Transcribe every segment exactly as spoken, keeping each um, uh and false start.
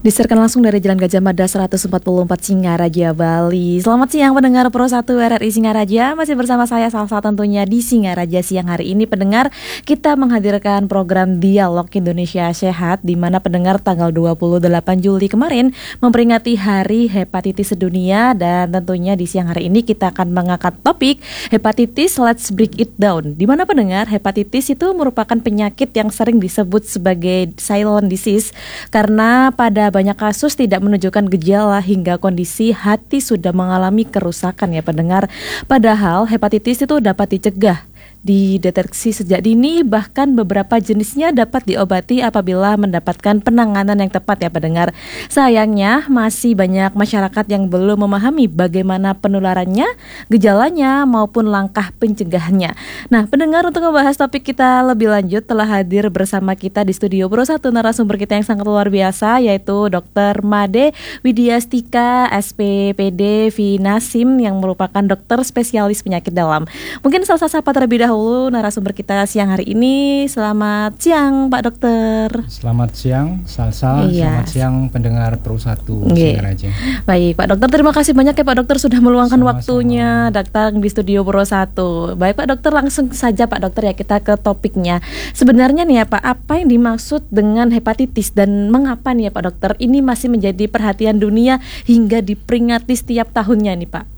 Disiarkan langsung dari Jalan Gajah Mada seratus empat puluh empat Singaraja, Bali. Selamat siang pendengar Pro satu R R I Singaraja. Masih bersama saya Salsa tentunya di Singaraja siang hari ini. Pendengar, kita menghadirkan program Dialog Indonesia Sehat, di mana pendengar tanggal dua puluh delapan Juli kemarin memperingati Hari Hepatitis Sedunia. Dan tentunya di siang hari ini kita akan mengangkat topik hepatitis Let's Break It Down. Di mana pendengar, hepatitis itu merupakan penyakit yang sering disebut sebagai silent disease karena pada banyak kasus tidak menunjukkan gejala hingga kondisi hati sudah mengalami kerusakan ya pendengar. Padahal hepatitis itu dapat dicegah, dideteksi sejak dini, bahkan beberapa jenisnya dapat diobati apabila mendapatkan penanganan yang tepat ya pendengar. Sayangnya masih banyak masyarakat yang belum memahami bagaimana penularannya, gejalanya maupun langkah pencegahannya. Nah pendengar, untuk membahas topik kita lebih lanjut telah hadir bersama kita di studio Pro satu narasumber kita yang sangat luar biasa, yaitu dokter Made Widyastika S P P D Vinasim yang merupakan dokter spesialis penyakit dalam. Mungkin salah sapa terlebih dahulu Halo narasumber kita siang hari ini. Selamat siang Pak Dokter. Selamat siang Salsa, iya. Selamat siang pendengar Pro satu Oke. Singaraja. Baik Pak Dokter, terima kasih banyak ya Pak Dokter sudah meluangkan Sama-sama. waktunya datang di studio Pro satu. Baik Pak Dokter, langsung saja Pak Dokter ya kita ke topiknya. Sebenarnya nih ya Pak, apa yang dimaksud dengan hepatitis dan mengapa nih ya Pak Dokter ini masih menjadi perhatian dunia hingga diperingati setiap tahunnya nih Pak?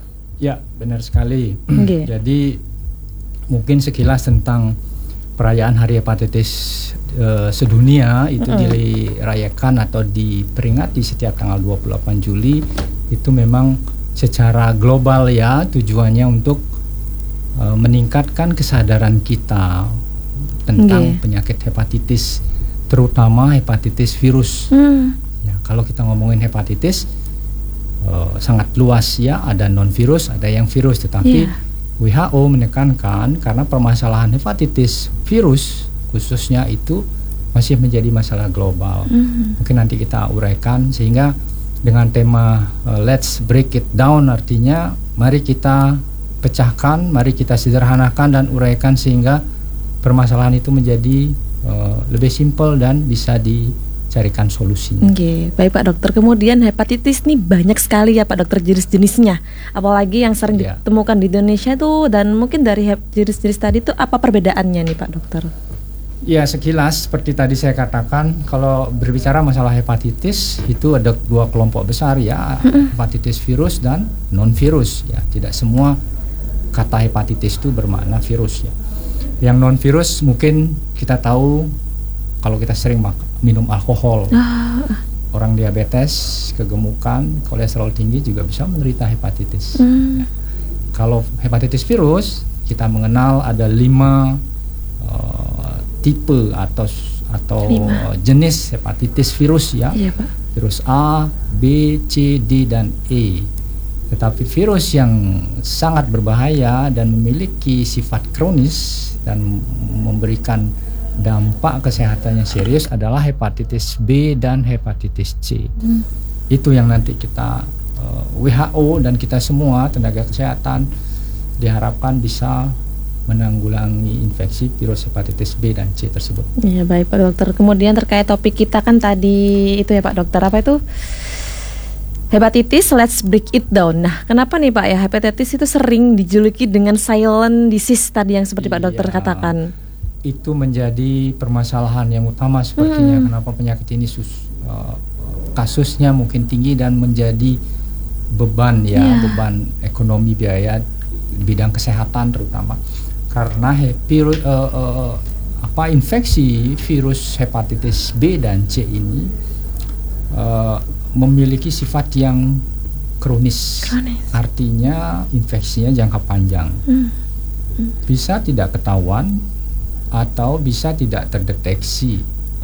Ya benar sekali. Okay. Jadi mungkin sekilas tentang perayaan Hari Hepatitis uh, Sedunia itu mm. dirayakan atau diperingati setiap tanggal dua puluh delapan Juli. Itu memang secara global ya, tujuannya untuk uh, meningkatkan kesadaran kita tentang okay. penyakit hepatitis, terutama hepatitis virus. Mm. Ya, kalau kita ngomongin hepatitis uh, sangat luas ya, ada non virus, ada yang virus, tetapi yeah. W H O menekankan karena permasalahan hepatitis virus khususnya itu masih menjadi masalah global. Mm-hmm. Mungkin nanti kita uraikan, sehingga dengan tema uh, Let's Break It Down artinya mari kita pecahkan, mari kita sederhanakan dan uraikan sehingga permasalahan itu menjadi uh, lebih simpel dan bisa dicarikan solusinya. Oke, okay. Baik Pak Dokter. Kemudian hepatitis nih banyak sekali ya Pak Dokter jenis-jenisnya. Apalagi yang sering yeah. ditemukan di Indonesia tuh, dan mungkin dari hep- jenis-jenis tadi tuh apa perbedaannya nih Pak Dokter? Ya sekilas seperti tadi saya katakan, kalau berbicara masalah hepatitis itu ada dua kelompok besar ya, mm-hmm. hepatitis virus dan non virus ya. Tidak semua kata hepatitis itu bermakna virus ya. Yang non virus mungkin kita tahu kalau kita sering makan minum alkohol, ah. orang diabetes, kegemukan, kolesterol tinggi juga bisa menderita hepatitis. Mm. Ya. Kalau hepatitis virus, kita mengenal ada lima uh, tipe atau atau lima. jenis hepatitis virus ya. Iya, Pak. Virus A, B, C, D dan E. Tetapi virus yang sangat berbahaya dan memiliki sifat kronis dan memberikan dampak kesehatannya serius adalah hepatitis B dan hepatitis C. Hmm. Itu yang nanti kita uh, W H O dan kita semua tenaga kesehatan diharapkan bisa menanggulangi infeksi virus hepatitis B dan C tersebut. Ya baik Pak Dokter. Kemudian terkait topik kita kan tadi itu ya Pak Dokter, apa itu? Hepatitis Let's Break It Down. Nah, kenapa nih Pak ya hepatitis itu sering dijuluki dengan silent disease tadi yang seperti Pak Dokter ya. katakan? Itu menjadi permasalahan yang utama sepertinya. Hmm. Kenapa penyakit ini sus, uh, kasusnya mungkin tinggi dan menjadi beban ya, yeah. beban ekonomi biaya bidang kesehatan terutama karena virus uh, uh, apa infeksi virus hepatitis B dan C ini uh, memiliki sifat yang kronis. kronis. Artinya infeksinya jangka panjang. Hmm. Hmm. Bisa tidak ketahuan atau bisa tidak terdeteksi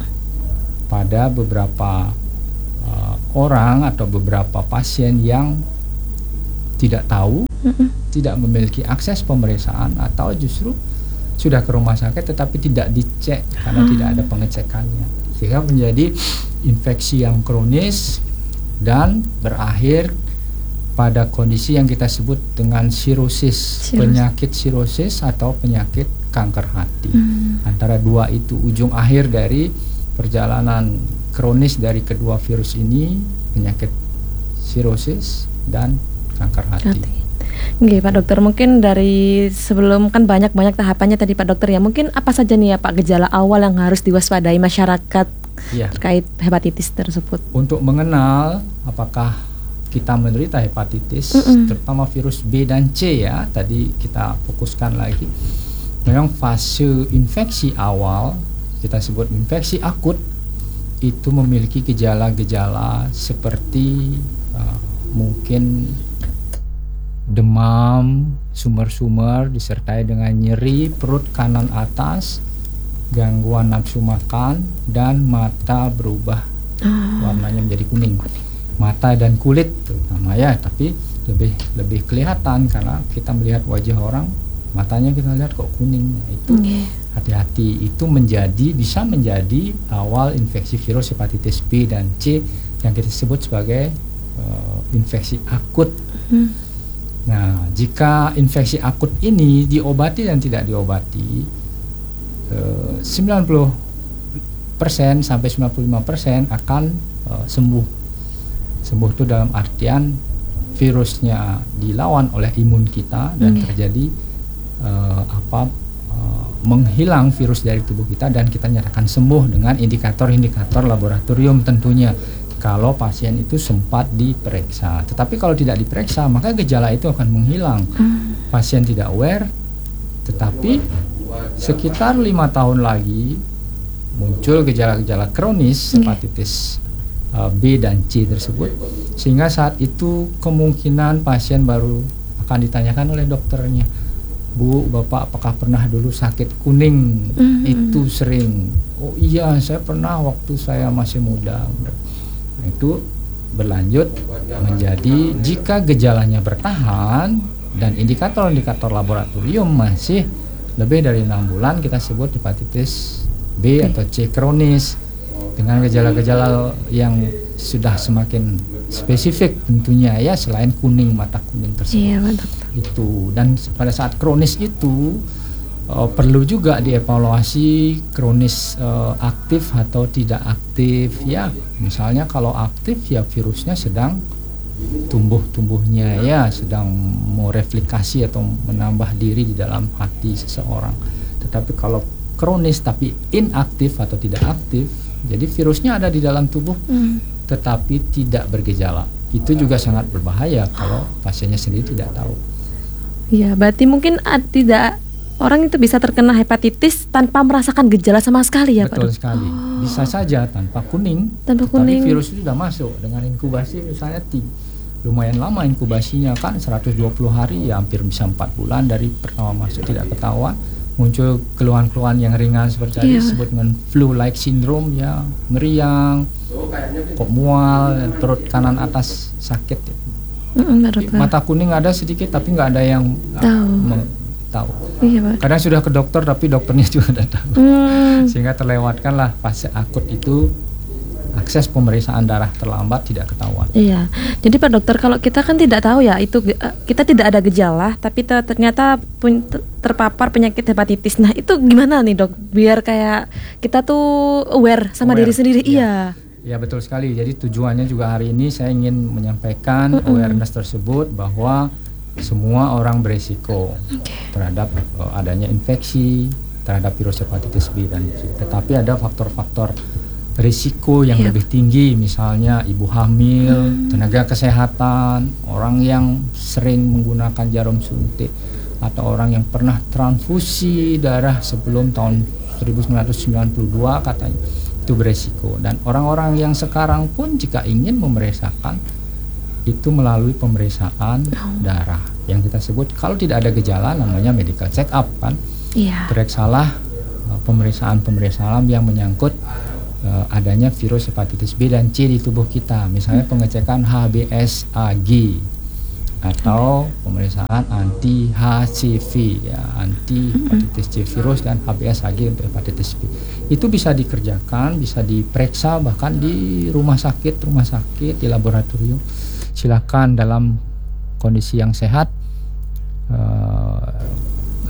pada beberapa uh, orang atau beberapa pasien yang tidak tahu, mm-hmm. tidak memiliki akses pemeriksaan atau justru sudah ke rumah sakit tetapi tidak dicek karena hmm. tidak ada pengecekannya, sehingga menjadi infeksi yang kronis dan berakhir pada kondisi yang kita sebut dengan sirosis, Siros. penyakit sirosis atau penyakit kanker hati. Hmm. Antara dua itu ujung akhir dari perjalanan kronis dari kedua virus ini penyakit sirosis dan kanker hati. Hati. Oke Pak Dokter, mungkin dari sebelum kan banyak-banyak tahapannya tadi Pak Dokter ya, mungkin apa saja nih ya Pak gejala awal yang harus diwaspadai masyarakat ya, terkait hepatitis tersebut? Untuk mengenal apakah kita menderita hepatitis, Mm-mm. terutama virus B dan C ya, tadi kita fokuskan lagi. Memang fase infeksi awal, kita sebut infeksi akut, itu memiliki gejala-gejala seperti uh, mungkin demam, sumber-sumber disertai dengan nyeri perut kanan atas, gangguan nafsu makan, dan mata berubah Ah. warnanya menjadi kuning. Mata dan kulit terutama ya, tapi lebih lebih kelihatan karena kita melihat wajah orang, matanya kita lihat kok kuning. Itu Okay. hati-hati, itu menjadi bisa menjadi awal infeksi virus hepatitis B dan C yang kita sebut sebagai uh, infeksi akut. Hmm. Nah, jika infeksi akut ini diobati dan tidak diobati, uh, sembilan puluh persen sampai sembilan puluh lima persen akan uh, sembuh. Sembuh itu dalam artian virusnya dilawan oleh imun kita dan Hmm. terjadi uh, apa uh, menghilang virus dari tubuh kita dan kita nyatakan sembuh dengan indikator-indikator laboratorium tentunya. Kalau pasien itu sempat diperiksa, tetapi kalau tidak diperiksa maka gejala itu akan menghilang. Hmm. Pasien tidak aware, tetapi sekitar lima tahun lagi muncul gejala-gejala kronis hepatitis uh, B dan C tersebut, sehingga saat itu kemungkinan pasien baru akan ditanyakan oleh dokternya, Bu, Bapak apakah pernah dulu sakit kuning? Mm-hmm. Itu sering. Oh iya, saya pernah waktu saya masih muda. Nah, itu berlanjut menjadi jika gejalanya bertahan dan indikator-indikator laboratorium masih lebih dari enam bulan, kita sebut hepatitis B atau C kronis dengan gejala-gejala yang sudah semakin spesifik tentunya ya, selain kuning, mata kuning tersebut. Iya, Pak Dokter. Itu, dan pada saat kronis itu uh, perlu juga dievaluasi kronis uh, aktif atau tidak aktif ya. Misalnya kalau aktif ya virusnya sedang tumbuh-tumbuhnya ya, sedang mau replikasi atau menambah diri di dalam hati seseorang. Tetapi kalau kronis tapi inaktif atau tidak aktif, jadi virusnya ada di dalam tubuh Hmm. tetapi tidak bergejala. Itu juga sangat berbahaya kalau pasiennya sendiri tidak tahu. Iya, berarti mungkin ad, tidak orang itu bisa terkena hepatitis tanpa merasakan gejala sama sekali ya, Pak Betul Dok? sekali. Bisa saja tanpa kuning, Tanpa tapi kuning. virus itu sudah masuk dengan inkubasi misalnya ti, lumayan lama inkubasinya kan seratus dua puluh hari ya, hampir bisa empat bulan dari pertama masuk tidak ketahuan. Muncul keluhan-keluhan yang ringan seperti tadi Iya. disebut dengan flu-like syndrome ya, meriang, kok mual, dan perut kanan atas sakit. Mm-mm, Pak Dokter. Mata kuning ada sedikit tapi nggak ada yang Tahu. meng- tahu. Iya, Pak. Kadang sudah ke dokter tapi dokternya juga tidak tahu. Hmm. Sehingga terlewatkanlah fase akut itu, akses pemeriksaan darah terlambat, tidak ketahuan. Iya, jadi Pak Dokter kalau kita kan tidak tahu ya itu ge- eh, kita tidak ada gejala tapi ter- ternyata pun ter- terpapar penyakit hepatitis. Nah itu gimana nih Dok? Biar kayak kita tuh aware sama Aware, diri sendiri. iya. Iya. Ya betul sekali. Jadi tujuannya juga hari ini saya ingin menyampaikan Mm-mm. awareness tersebut bahwa semua orang beresiko terhadap uh, adanya infeksi terhadap virus hepatitis B dan C. Tetapi ada faktor-faktor risiko yang Yep. lebih tinggi, misalnya ibu hamil, Hmm. tenaga kesehatan, orang yang sering menggunakan jarum suntik, atau orang yang pernah transfusi darah sebelum tahun seribu sembilan ratus sembilan puluh dua katanya, itu beresiko. Dan orang-orang yang sekarang pun jika ingin memeriksakan itu melalui pemeriksaan darah yang kita sebut kalau tidak ada gejala namanya medical check up kan. Iya. Periksalah uh, pemeriksaan-pemeriksaan yang menyangkut uh, adanya virus hepatitis B dan C di tubuh kita, misalnya pengecekan H B S A G atau pemeriksaan anti H C V ya, anti hepatitis C virus dan H B S A G untuk hepatitis B. Itu bisa dikerjakan, bisa diperiksa bahkan di rumah sakit, rumah sakit di laboratorium. Silakan dalam kondisi yang sehat uh,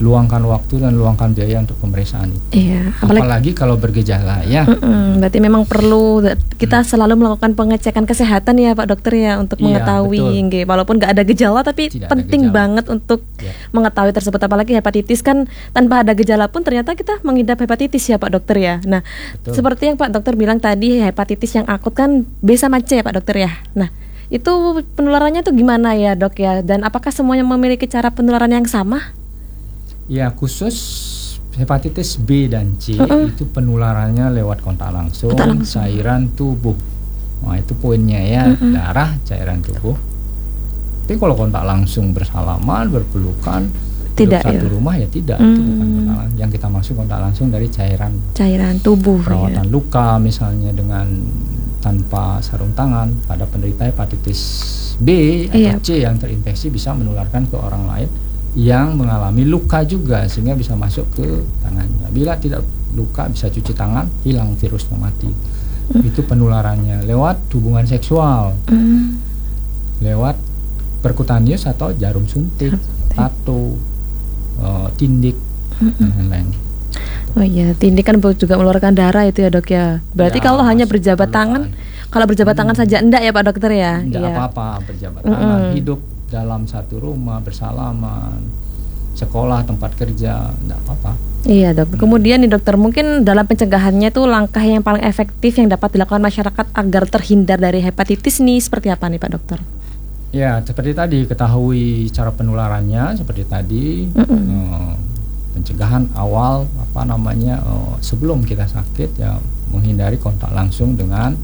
luangkan waktu dan luangkan biaya untuk pemeriksaan itu. Iya, apalagi, apalagi kalau bergejala ya. Mm-mm, berarti memang perlu kita hmm. selalu melakukan pengecekan kesehatan ya Pak Dokter ya untuk iya, mengetahui, nge, walaupun nggak ada gejala tapi Tidak penting gejala. banget untuk ya. mengetahui tersebut. Apalagi hepatitis kan tanpa ada gejala pun ternyata kita mengidap hepatitis ya Pak Dokter ya. Nah, betul. Seperti yang Pak Dokter bilang tadi, hepatitis yang akut kan B sama C ya Pak Dokter ya. Nah, itu penularannya tuh gimana ya Dok ya? Dan apakah semuanya memiliki cara penularan yang sama? Ya, khusus hepatitis B dan C uh-uh. itu penularannya lewat kontak langsung, kontak langsung, cairan tubuh. Nah, itu poinnya ya, uh-uh. darah, cairan tubuh. Tapi kalau kontak langsung bersalaman, berpelukan, tidak satu ya. rumah ya tidak, hmm. itu bukan kontak langsung. Yang kita maksud kontak langsung dari cairan cairan tubuh. Perawatan ya. luka misalnya dengan tanpa sarung tangan pada penderita hepatitis B atau iya. C yang terinfeksi bisa menularkan ke orang lain yang mengalami luka juga sehingga bisa masuk ke tangannya. Bila tidak luka bisa cuci tangan, hilang virusnya, mati. Mm. Itu penularannya lewat hubungan seksual, mm. lewat perkutanius atau jarum suntik, tato, uh, tindik, mm-hmm. dan lain-lain. Oh iya, tindik kan juga mengeluarkan darah itu ya Dok ya. Berarti ya, kalau hanya berjabat tangan, kalau berjabat hmm. tangan saja enggak ya Pak Dokter ya? Enggak ya. apa-apa berjabat mm-hmm. tangan, hidup dalam satu rumah bersalaman, sekolah, tempat kerja, enggak apa-apa. Iya Dok. Kemudian nih Dokter, mungkin dalam pencegahannya tuh langkah yang paling efektif yang dapat dilakukan masyarakat agar terhindar dari hepatitis nih seperti apa nih Pak Dokter? Ya, seperti tadi ketahui cara penularannya seperti tadi, eh, pencegahan awal apa namanya eh, sebelum kita sakit ya, menghindari kontak langsung dengan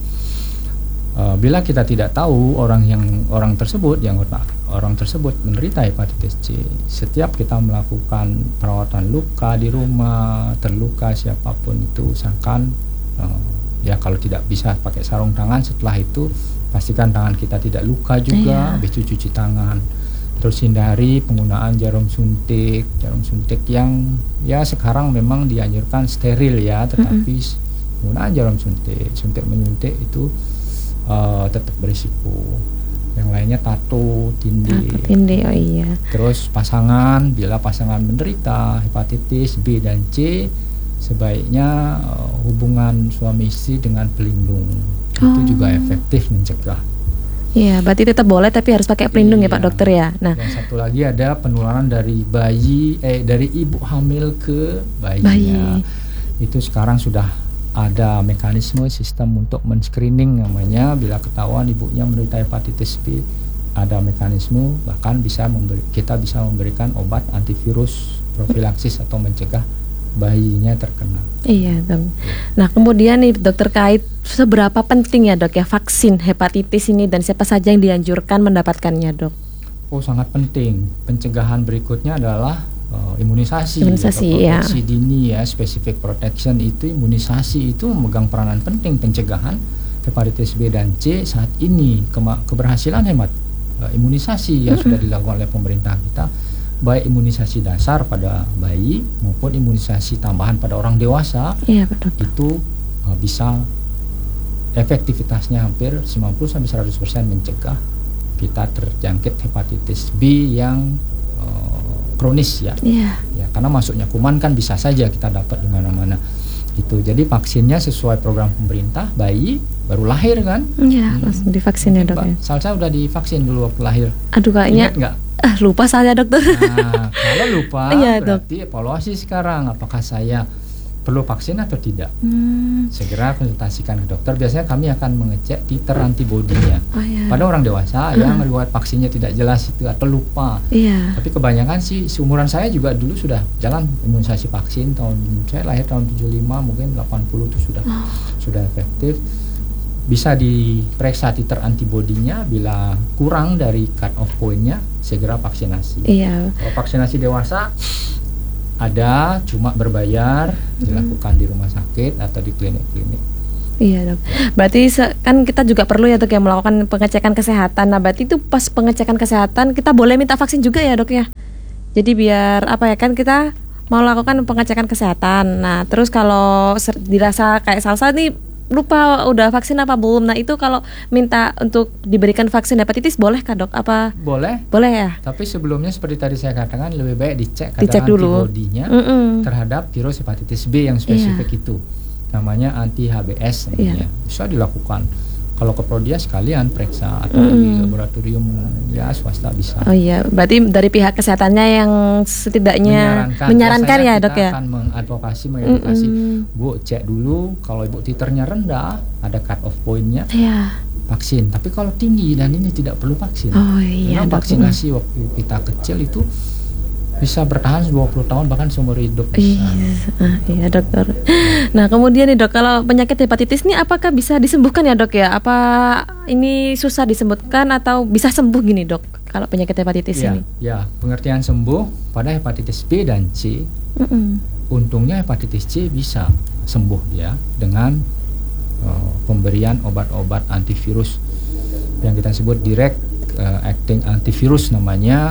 eh, bila kita tidak tahu orang yang orang tersebut yang orang tersebut menderita hepatitis C. Setiap kita melakukan perawatan luka di rumah, terluka siapapun itu, usahakan eh, ya kalau tidak bisa pakai sarung tangan, setelah itu pastikan tangan kita tidak luka juga, habis itu cuci tangan. Terus hindari penggunaan jarum suntik, jarum suntik yang ya sekarang memang dianjurkan steril ya, tetapi mm-hmm. penggunaan jarum suntik, suntik menyuntik itu uh, tetap berisiko. Yang lainnya tato, tindik. Tato, tindik, oh iya. Terus pasangan, bila pasangan menderita hepatitis B dan C, sebaiknya uh, hubungan suami istri dengan pelindung. Oh. Itu juga efektif mencegah. Iya, berarti tetap boleh tapi harus pakai pelindung iya. ya Pak Dokter ya. Nah, yang satu lagi ada penularan dari bayi eh dari ibu hamil ke bayinya. Bayi. Itu sekarang sudah ada mekanisme sistem untuk men-screening namanya. Bila ketahuan ibunya menderita hepatitis B, ada mekanisme bahkan bisa memberi, kita bisa memberikan obat antivirus profilaksis atau mencegah bayinya terkena. Iya Dok. Nah kemudian nih Dok, terkait seberapa penting ya Dok ya vaksin hepatitis ini dan siapa saja yang dianjurkan mendapatkannya Dok? Oh sangat penting. Pencegahan berikutnya adalah uh, imunisasi. Imunisasi ya. Proteksi dini ya, specific protection itu imunisasi itu memegang peranan penting pencegahan hepatitis B dan C saat ini. Kema- keberhasilan hemat uh, imunisasi yang mm-hmm. sudah dilakukan oleh pemerintah kita, baik imunisasi dasar pada bayi maupun imunisasi tambahan pada orang dewasa, iya, betul. Itu uh, bisa efektivitasnya hampir sembilan puluh sampai seratus persen mencegah kita terjangkit hepatitis B yang uh, kronis ya. Iya. Ya, karena masuknya kuman kan bisa saja kita dapat di mana-mana. Itu. Jadi vaksinnya sesuai program pemerintah, bayi baru lahir kan? Iya, hmm. langsung divaksin ya Dok ya. Salsa udah divaksin dulu waktu lahir. Aduh kayaknya. Ingat nggak? Ah, lupa saya Dokter. Nah, kalau lupa iya, berarti dok. Evaluasi sekarang apakah saya perlu vaksin atau tidak. Hmm. Segera konsultasikan ke dokter. Biasanya kami akan mengecek titer antibodinya. Oh, iya. Pada orang dewasa hmm. yang riwayat vaksinnya tidak jelas itu atau lupa. Iya. Tapi kebanyakan sih seumuran saya juga dulu sudah jalan imunisasi vaksin tahun saya lahir tahun tujuh puluh lima, mungkin delapan puluh itu sudah oh. sudah efektif. Bisa diperiksa titer antibodinya, bila kurang dari cut off point-nya segera vaksinasi. Iya. Kalau vaksinasi dewasa ada cuma berbayar, hmm. dilakukan di rumah sakit atau di klinik-klinik. Iya Dok. Berarti kan kita juga perlu ya Dok yang melakukan pengecekan kesehatan. Nah berarti itu pas pengecekan kesehatan kita boleh minta vaksin juga ya Dok ya. Jadi biar apa ya, kan kita mau lakukan pengecekan kesehatan. Nah terus kalau dirasa kayak Salsa nih lupa udah vaksin apa belum. Nah itu kalau minta untuk diberikan vaksin hepatitis boleh kah dok? Apa boleh? Boleh ya. Tapi sebelumnya seperti tadi saya katakan lebih baik dicek Dicek kadar dulu. antibodinya Mm-mm. terhadap virus hepatitis B yang spesifik Iya. itu, namanya anti H B S namanya. Iya. Bisa dilakukan. Kalau ke Prodia sekalian periksa atau Mm-mm. di laboratorium ya swasta bisa. Oh iya, berarti dari pihak kesehatannya yang setidaknya menyarankan, ya Biasanya dok kita ya. akan mengadvokasi, mengedukasi, Mm-mm. Bu cek dulu kalau ibu titernya rendah, ada cut off pointnya, Iya. vaksin. Tapi kalau tinggi dan ini tidak perlu vaksin. Oh iya Karena dok. vaksinasi waktu kita kecil itu bisa bertahan dua puluh tahun bahkan seumur hidup. Iya, ah, iya dokter. Nah kemudian nih dok, kalau penyakit hepatitis ini apakah bisa disembuhkan ya dok ya? Apa ini susah disembuhkan atau bisa sembuh gini dok? Kalau penyakit hepatitis Ya, ini? ya, pengertian sembuh pada hepatitis B dan C. Mm-mm. Untungnya hepatitis C bisa sembuh dia dengan uh, pemberian obat-obat antivirus yang kita sebut direct uh, acting antivirus namanya.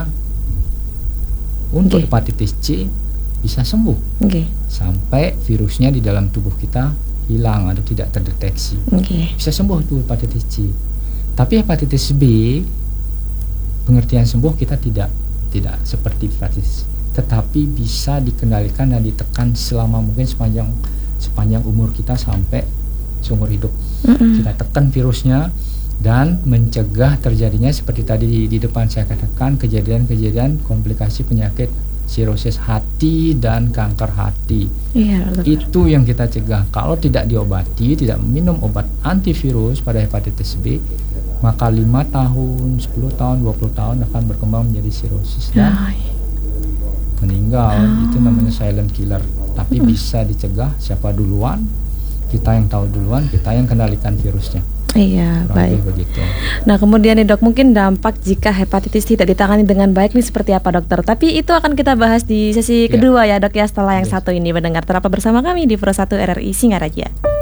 Untuk Oke. hepatitis C bisa sembuh Oke, sampai virusnya di dalam tubuh kita hilang atau tidak terdeteksi. oke. Bisa sembuh tuh hepatitis C. Tapi hepatitis B pengertian sembuh kita tidak tidak seperti hepatitis, tetapi bisa dikendalikan dan ditekan selama mungkin sepanjang sepanjang umur kita sampai seumur hidup. Mm-mm. Kita tekan virusnya dan mencegah terjadinya seperti tadi di, di depan saya katakan kejadian-kejadian komplikasi penyakit sirosis hati dan kanker hati. Iya dokter. Itu yang kita cegah. Kalau tidak diobati, tidak minum obat antivirus pada hepatitis B, maka lima tahun, sepuluh tahun, dua puluh tahun akan berkembang menjadi sirosis dan Ah, iya. meninggal. Oh. Itu namanya silent killer. Tapi bisa dicegah. Siapa duluan? Kita yang tahu duluan, kita yang kendalikan virusnya. Iya, Kurang baik. lebih begitu. Nah kemudian nih dok, mungkin dampak jika hepatitis tidak ditangani dengan baik nih seperti apa dokter? Tapi itu akan kita bahas di sesi Iya. kedua ya dok ya, setelah yang Iya. satu ini. Mendengar terapa bersama kami di Pro satu R R I Singaraja.